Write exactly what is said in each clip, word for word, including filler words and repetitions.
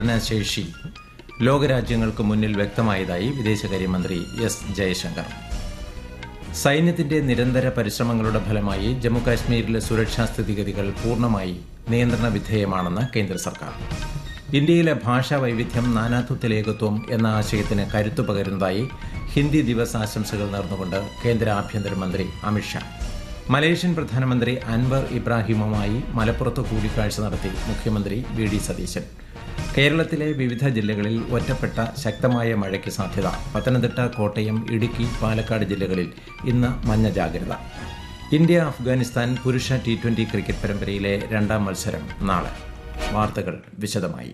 ശേഷി ലോകരാജ്യങ്ങൾക്ക് മുന്നിൽ വ്യക്തമായതായി വിദേശകാര്യമന്ത്രി എസ് ജയശങ്കർ. സൈന്യത്തിന്റെ നിരന്തര പരിശ്രമങ്ങളുടെ ഫലമായി ജമ്മുകാശ്മീരിലെ സുരക്ഷാ സ്ഥിതിഗതികൾ പൂർണ്ണമായി നിയന്ത്രണ വിധേയമാണെന്ന് കേന്ദ്ര സർക്കാർ. ഇന്ത്യയിലെ ഭാഷാ വൈവിധ്യം നാനാത്വത്തിൽ ഏകത്വം എന്ന ആശയത്തിന് കരുത്തു പകരുന്നതായി ഹിന്ദി ദിവസ് ആശംസകൾ നേർന്നുകൊണ്ട് കേന്ദ്ര ആഭ്യന്തരമന്ത്രി അമിത്ഷാ. മലേഷ്യൻ പ്രധാനമന്ത്രി അൻവർ ഇബ്രാഹിമുമായി മലപ്പുറത്ത് കൂടിക്കാഴ്ച നടത്തി മുഖ്യമന്ത്രി വി ഡി സതീശൻ. കേരളത്തിലെ വിവിധ ജില്ലകളിൽ ഒറ്റപ്പെട്ട ശക്തമായ മഴയ്ക്ക് സാധ്യത. പത്തനംതിട്ട, കോട്ടയം, ഇടുക്കി, പാലക്കാട് ജില്ലകളിൽ ഇന്ന് മഞ്ഞ ജാഗ്രത. ഇന്ത്യ അഫ്ഗാനിസ്ഥാൻ പുരുഷ ടി ട്വന്റി ക്രിക്കറ്റ് പരമ്പരയിലെ രണ്ടാം മത്സരം നാളെ. വാർത്തകൾ വിശദമായി.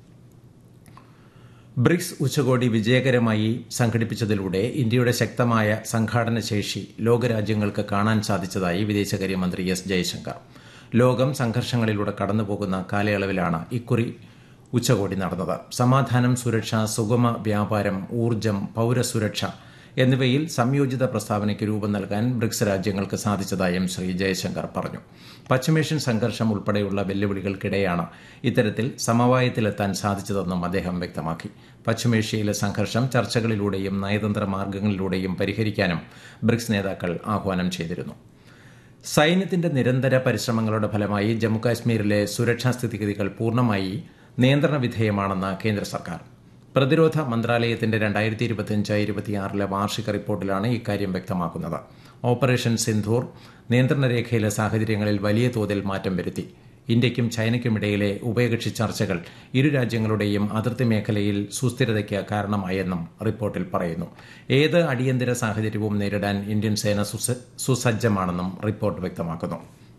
ബ്രിക്സ് ഉച്ചകോടി വിജയകരമായി സംഘടിപ്പിച്ചതിലൂടെ ഇന്ത്യയുടെ ശക്തമായ സംഘാടന ശേഷി ലോകരാജ്യങ്ങൾക്ക് കാണാൻ സാധിച്ചതായി വിദേശകാര്യമന്ത്രി എസ് ജയശങ്കർ. ലോകം സംഘർഷങ്ങളിലൂടെ കടന്നുപോകുന്ന കാലയളവിലാണ് ഇക്കുറി ഉച്ചകോടി നടന്നത്. സമാധാനം, സുരക്ഷ, സുഗമ വ്യാപാരം, ഊർജ്ജം, പൌരസുരക്ഷ എന്നിവയിൽ സംയോജിത പ്രസ്താവനയ്ക്ക് രൂപം നൽകാൻ ബ്രിക്സ് രാജ്യങ്ങൾക്ക് സാധിച്ചതായും ശ്രീ ജയശങ്കർ പറഞ്ഞു. പശ്ചിമേഷ്യൻ സംഘർഷം ഉൾപ്പെടെയുള്ള വെല്ലുവിളികൾക്കിടെയാണ് ഇത്തരത്തിൽ സമവായത്തിലെത്താൻ സാധിച്ചതെന്നും അദ്ദേഹം വ്യക്തമാക്കി. പശ്ചിമേഷ്യയിലെ സംഘർഷം ചർച്ചകളിലൂടെയും നയതന്ത്ര മാർഗങ്ങളിലൂടെയും പരിഹരിക്കാനും ബ്രിക്സ് നേതാക്കൾ ആഹ്വാനം ചെയ്തിരുന്നു. സൈന്യത്തിന്റെ നിരന്തര പരിശ്രമങ്ങളുടെ ഫലമായി ജമ്മുകാശ്മീരിലെ സുരക്ഷാ സ്ഥിതിഗതികൾ പൂർണ്ണമായി നിയന്ത്രണ വിധേയമാണെന്ന് കേന്ദ്ര സർക്കാർ. പ്രതിരോധ മന്ത്രാലയത്തിന്റെ രണ്ടായിരത്തി ഇരുപത്തിയഞ്ച് ഇരുപത്തിയാറിലെ വാർഷിക റിപ്പോർട്ടിലാണ് ഇക്കാര്യം വ്യക്തമാക്കുന്നത്. ഓപ്പറേഷൻ സിന്ധൂർ നിയന്ത്രണ രേഖയിലെ സാഹചര്യങ്ങളിൽ വലിയ തോതിൽ മാറ്റം വരുത്തി. ഇന്ത്യയ്ക്കും ചൈനയ്ക്കുമിടയിലെ ഉഭയകക്ഷി ചർച്ചകൾ ഇരു രാജ്യങ്ങളുടെയും അതിർത്തി മേഖലയിൽ സുസ്ഥിരതയ്ക്ക് കാരണമായെന്നും റിപ്പോർട്ടിൽ പറയുന്നു. ഏത് അടിയന്തര സാഹചര്യവും നേരിടാൻ ഇന്ത്യൻ സേന സുസജ്ജമാണെന്നും റിപ്പോർട്ട് വ്യക്തമാക്കുന്നു.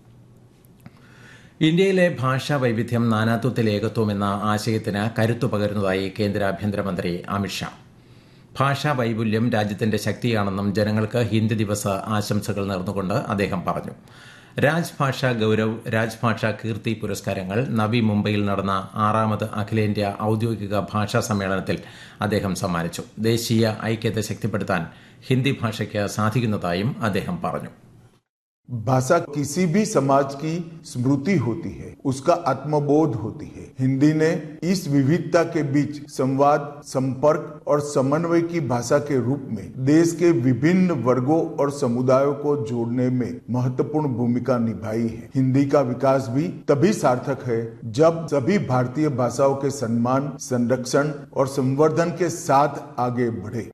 ഇന്ത്യയിലെ ഭാഷാ വൈവിധ്യം നാനാത്വത്തിൽ ഏകത്വം എന്ന ആശയത്തിന് കരുത്തു പകരുന്നതായി കേന്ദ്ര ആഭ്യന്തരമന്ത്രി അമിത്ഷാ. ഭാഷാ വൈപുല്യം രാജ്യത്തിന്റെ ശക്തിയാണെന്നും ജനങ്ങൾക്ക് ഹിന്ദി ദിവസ് ആശംസകൾ നേർന്നുകൊണ്ട് അദ്ദേഹം പറഞ്ഞു. രാജ്ഭാഷാ ഗൌരവ്, രാജ്ഭാഷാ കീർത്തി പുരസ്കാരങ്ങൾ നവി മുംബൈയിൽ നടന്ന ആറാമത് അഖിലേന്ത്യാ ഔദ്യോഗിക ഭാഷാ സമ്മേളനത്തിൽ അദ്ദേഹം സമ്മാനിച്ചു. ദേശീയ ഐക്യത്തെ ശക്തിപ്പെടുത്താൻ ഹിന്ദി ഭാഷയ്ക്ക് സാധിക്കുന്നതായും അദ്ദേഹം പറഞ്ഞു. भाषा किसी भी समाज की स्मृति होती है, उसका आत्मबोध होती है. हिंदी ने इस विविधता के बीच संवाद, संपर्क और समन्वय की भाषा के रूप में देश के विभिन्न वर्गों और समुदायों को जोड़ने में महत्वपूर्ण भूमिका निभाई है. हिंदी का विकास भी तभी सार्थक है जब सभी भारतीय भाषाओं के सम्मान, संरक्षण और संवर्धन के साथ आगे बढ़े.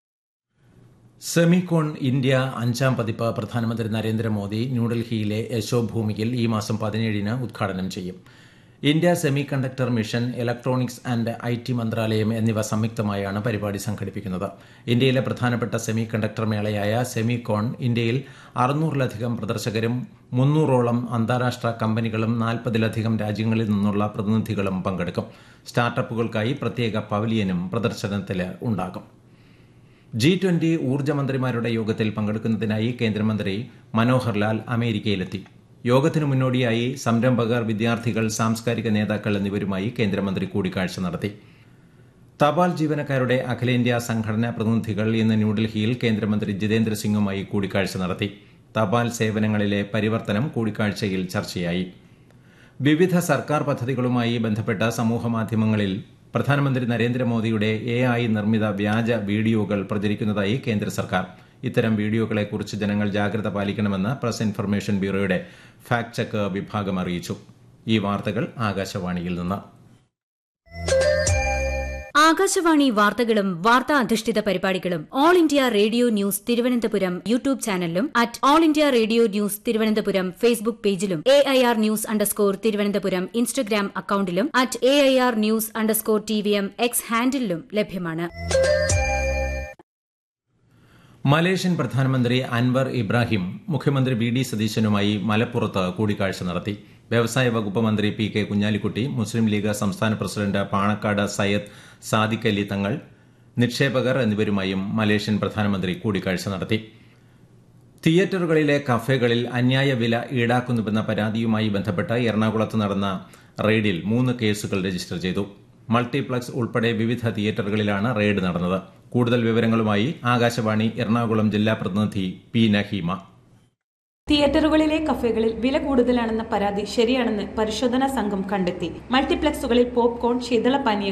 സെമികോൺ ഇന്ത്യ അഞ്ചാം പതിപ്പ് പ്രധാനമന്ത്രി നരേന്ദ്രമോദി ന്യൂഡൽഹിയിലെ യശോഭൂമിയിൽ ഈ മാസം പതിനേഴിന് ഉദ്ഘാടനം ചെയ്യും. India semi conductor mission, electronics and I T മന്ത്രാലയം എന്നിവ സംയുക്തമായാണ് പരിപാടി സംഘടിപ്പിക്കുന്നത്. ഇന്ത്യയിലെ പ്രധാനപ്പെട്ട സെമി കണ്ടക്ടർ മേളയായ സെമികോൺ ഇന്ത്യയിൽ അറുന്നൂറിലധികം പ്രദർശകരും മുന്നൂറോളം അന്താരാഷ്ട്ര കമ്പനികളും നാൽപ്പതിലധികം രാജ്യങ്ങളിൽ നിന്നുള്ള പ്രതിനിധികളും പങ്കെടുക്കും. സ്റ്റാർട്ടപ്പുകൾക്കായി പ്രത്യേക പവലിയനും പ്രദർശനത്തിൽ ഉണ്ടാകും. ജി ട്വന്റി ഊർജ്ജമന്ത്രിമാരുടെ യോഗത്തിൽ പങ്കെടുക്കുന്നതിനായി കേന്ദ്രമന്ത്രി മനോഹർ ലാൽ അമേരിക്കയിലെത്തി. യോഗത്തിനു മുന്നോടിയായി സംരംഭകർ, വിദ്യാർത്ഥികൾ, സാംസ്കാരിക നേതാക്കൾ എന്നിവരുമായി കേന്ദ്രമന്ത്രി കൂടിക്കാഴ്ച നടത്തി. തപാൽ ജീവനക്കാരുടെ അഖിലേന്ത്യാ സംഘടനാ പ്രതിനിധികൾ ഇന്ന് ന്യൂഡൽഹിയിൽ കേന്ദ്രമന്ത്രി ജിതേന്ദ്ര സിംഗുമായി കൂടിക്കാഴ്ച നടത്തി. തപാൽ സേവനങ്ങളിലെ പരിവർത്തനം കൂടിക്കാഴ്ചയിൽ ചർച്ചയായി. വിവിധ സർക്കാർ പദ്ധതികളുമായി ബന്ധപ്പെട്ട സമൂഹമാധ്യമങ്ങളിൽ പ്രധാനമന്ത്രി നരേന്ദ്രമോദിയുടെ എ ഐ നിർമ്മിത വ്യാജ വീഡിയോകൾ പ്രചരിക്കുന്നതായി കേന്ദ്ര സർക്കാർ. ഇത്തരം വീഡിയോകളെക്കുറിച്ച് ജനങ്ങൾ ജാഗ്രത പാലിക്കണമെന്ന് പ്രസ് ഇൻഫർമേഷൻ ബ്യൂറോയുടെ ഫാക്ട് ചെക്ക് വിഭാഗം അറിയിച്ചു. ഈ വാർത്തകൾ ആകാശവാണിയിൽ നിന്ന്. ആകാശവാണി വാർത്തകളും വാർത്താ അധിഷ്ഠിത പരിപാടികളും all India radio news Thiruvananthapuram YouTube ചാനലിലും at all India radio news Thiruvananthapuram Facebook പേജിലും A I R news underscore Thiruvananthapuram Instagram അക്കൌണ്ടിലും at A I R news underscore T V M X ഹാൻഡിലും ലഭ്യമാണ്. മലേഷ്യൻ പ്രധാനമന്ത്രി അൻവർ ഇബ്രാഹിം മുഖ്യമന്ത്രി വി ഡി സതീശനുമായി മലപ്പുറത്ത് കൂടിക്കാഴ്ച നടത്തി. വ്യവസായ വകുപ്പ് മന്ത്രി പി കെ കുഞ്ഞാലിക്കുട്ടി, മുസ്ലിം ലീഗ് സംസ്ഥാന പ്രസിഡന്റ് പാണക്കാട് സയ്യദ് സാദിഖ് അലി തങ്ങൾ, നിക്ഷേപകർ എന്നിവരുമായും മലേഷ്യൻ പ്രധാനമന്ത്രി കൂടിക്കാഴ്ച നടത്തി. തിയേറ്ററുകളിലെ കഫേകളിൽ അന്യായ വില ഈടാക്കുന്നുവെന്ന പരാതിയുമായി ബന്ധപ്പെട്ട് എറണാകുളത്ത് നടന്ന റെയ്ഡിൽ മൂന്ന് കേസുകൾ രജിസ്റ്റർ ചെയ്തു. മൾട്ടിപ്ലക്സ് ഉൾപ്പെടെ വിവിധ തിയേറ്ററുകളിലാണ് റെയ്ഡ് നടന്നത്. കൂടുതൽ വിവരങ്ങളുമായി ആകാശവാണി എറണാകുളം ജില്ലാ പ്രതിനിധി പി നഹീമ. തിയേറ്ററുകളിലെ കഫേകളിൽ വില കൂടുതലാണെന്ന പരാതി ശരിയാണെന്ന് പരിശോധനാ സംഘം കണ്ടെത്തി. മൾട്ടിപ്ലക്സുകളിൽ പോപ്കോൺ, ശീതളപാനീയങ്ങൾ